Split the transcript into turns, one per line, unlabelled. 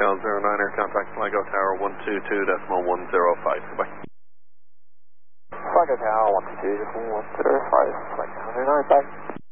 SoCal 09er, contact Flago Tower 122.105. Goodbye.
Flago Tower 122.105, Flago 09, bye.